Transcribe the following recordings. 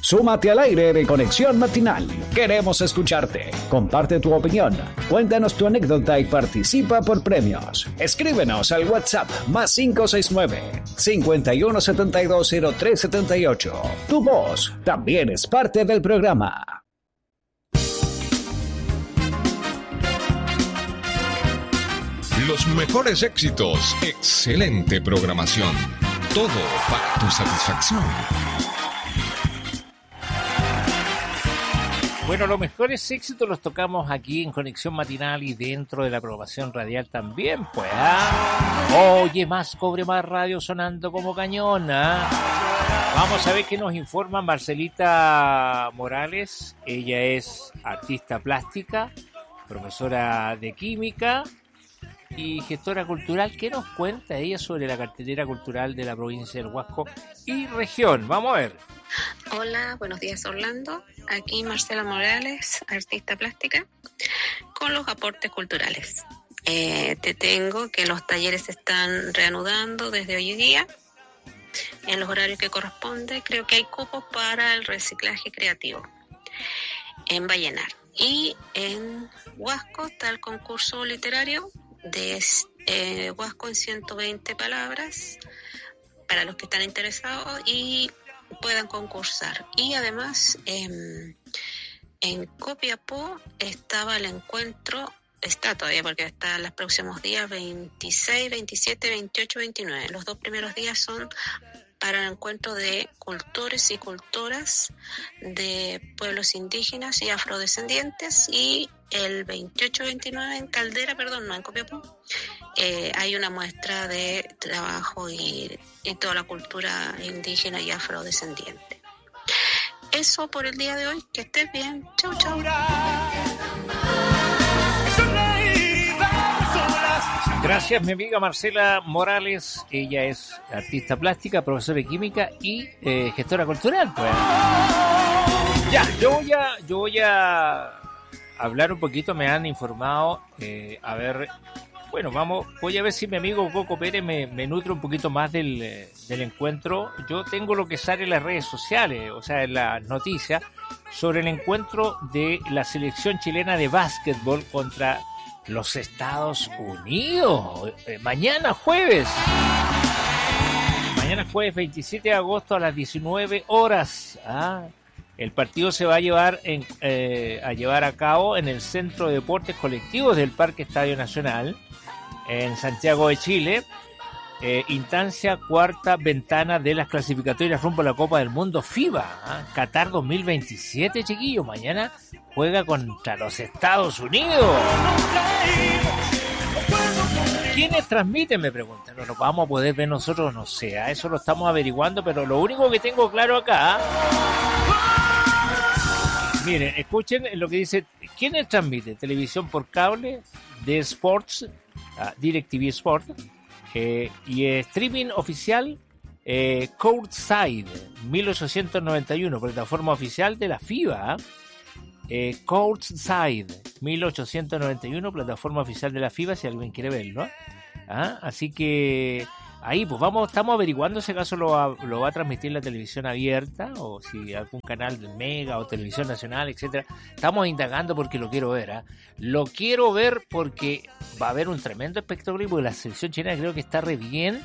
Súmate al aire de Conexión Matinal. Queremos escucharte. Comparte tu opinión. Cuéntanos tu anécdota y participa por premios. Escríbenos al WhatsApp +569 51720378. Tu voz también es parte del programa. Los mejores éxitos, excelente programación. Todo para tu satisfacción. Bueno, los mejores éxitos los tocamos aquí en Conexión Matinal y dentro de la programación radial también, pues. Oye, más cobre, más radio sonando como cañón. Vamos a ver qué nos informa Marcelita Morales. Ella es artista plástica, profesora de química y gestora cultural. ¿Qué nos cuenta ella sobre la cartelera cultural de la provincia del Huasco y región? Vamos a ver. Hola, buenos días Orlando. Aquí Marcela Morales, artista plástica, con los aportes culturales. Te tengo que los talleres se están reanudando desde hoy día, en los horarios que corresponde. Creo que hay cupos para el reciclaje creativo en Vallenar. Y en Huasco está el concurso literario de Huasco en 120 palabras, para los que están interesados y puedan concursar. Y además en Copiapó estaba el encuentro, está todavía porque está en los próximos días 26, 27, 28, 29. Los 2 primeros días son para el encuentro de cultores y cultoras de pueblos indígenas y afrodescendientes, y el 28-29 en Caldera, no en Copiapó, hay una muestra de trabajo y toda la cultura indígena y afrodescendiente. Eso por el día de hoy, que estés bien, chau chau. Gracias, mi amiga Marcela Morales. Ella es artista plástica, profesora de química y gestora cultural, pues. Ya, yo voy a hablar un poquito. Me han informado, voy a ver si mi amigo Coco Pérez me nutre un poquito más del encuentro. Yo tengo lo que sale en las redes sociales, o sea, en las noticias, sobre el encuentro de la selección chilena de básquetbol contra los Estados Unidos. Mañana jueves 27 de agosto a las 19 horas. El partido se va a llevar a cabo en el Centro de Deportes Colectivos del Parque Estadio Nacional, en Santiago de Chile. Instancia cuarta ventana de las clasificatorias rumbo a la Copa del Mundo FIBA. Qatar 2027, chiquillos. Mañana juega contra los Estados Unidos. ¿Quiénes transmiten? Me preguntan. ¿No nos vamos a poder ver nosotros? No sé, eso lo estamos averiguando, pero lo único que tengo claro acá... Miren, escuchen lo que dice. ¿Quiénes transmiten? Televisión por cable, de Sports, DirecTV Sport, y streaming oficial, Courtside 1891, plataforma oficial de la FIBA. Courtside 1891, plataforma oficial de la FIBA, si alguien quiere verlo. Así que ahí pues estamos averiguando si acaso lo va a transmitir la televisión abierta o si algún canal de Mega o Televisión Nacional, etcétera. Estamos indagando porque lo quiero ver. Lo quiero ver porque va a haber un tremendo espectáculo, porque la selección chilena creo que está bien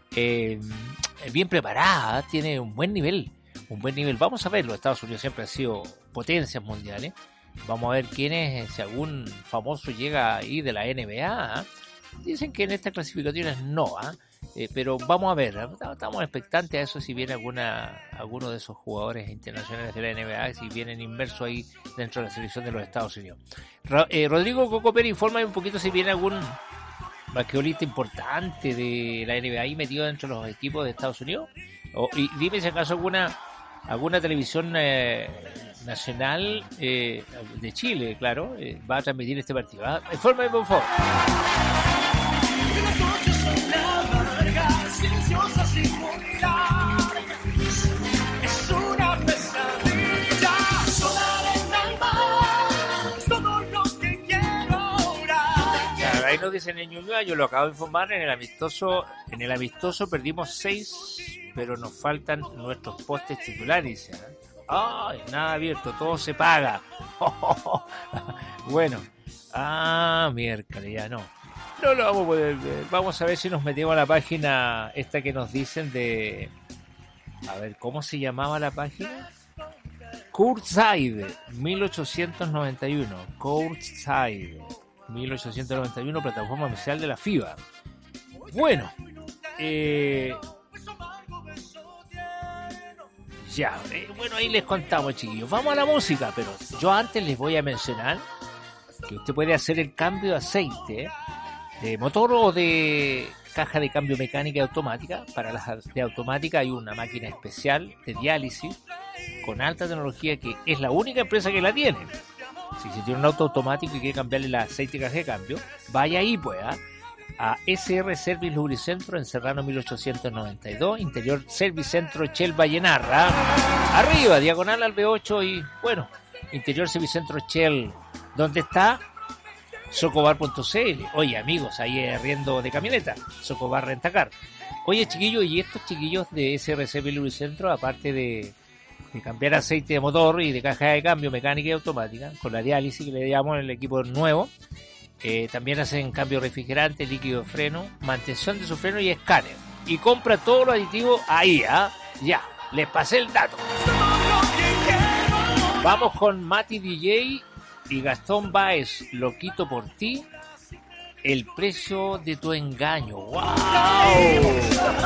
preparada, tiene un buen nivel. Vamos a ver, los Estados Unidos siempre han sido potencias mundiales. Vamos a ver si algún famoso llega ahí de la NBA. Dicen que en estas clasificatorias no, pero vamos a ver. Estamos expectantes a eso, si viene alguno de esos jugadores internacionales de la NBA, si vienen inmersos ahí dentro de la selección de los Estados Unidos. Rodrigo Coco Pérez, infórmame un poquito si viene algún basquetbolista importante de la NBA ahí metido dentro de los equipos de Estados Unidos. Y dime si acaso alguna televisión nacional de Chile, claro, va a transmitir este partido. Infórmame, por favor. Ahí nos dicen en Ñuñoa, yo lo acabo de informar, en el amistoso perdimos 6, pero nos faltan nuestros postes titulares. Ay, nada abierto, todo se paga. Bueno, miércoles, ya no. No lo vamos a poder ver. Vamos a ver si nos metemos a la página esta que nos dicen de... A ver, ¿cómo se llamaba la página? Courtside, 1891. Courtside, 1891, plataforma oficial de la FIBA. Bueno, bueno, ahí les contamos, chiquillos. Vamos a la música, pero yo antes les voy a mencionar que usted puede hacer el cambio de aceite de motor o de caja de cambio mecánica y automática. Para las de automática hay una máquina especial de diálisis con alta tecnología que es la única empresa que la tiene. Si se tiene un auto automático y quiere cambiarle el aceite de caja de cambio, vaya ahí pues a SR Service Lubricentro en Serrano 1892, Interior Service Centro Shell Vallenarra, arriba, diagonal al B8 y bueno, Interior Service Centro Shell, donde está Socobar.cl. Oye amigos, ahí es arriendo de camioneta, Socobar Rentacar. Oye chiquillos, y estos chiquillos de SR Service Lubricentro, aparte de cambiar aceite de motor y de caja de cambio mecánica y automática, con la diálisis que le llamamos en el equipo nuevo, también hacen cambio refrigerante, líquido de freno, mantención de su freno y escáner. Y compra todos los aditivos ahí, ya, les pasé el dato. Vamos con Mati DJ y Gastón Báez, Loquito por ti, el precio de tu engaño. ¡Wow!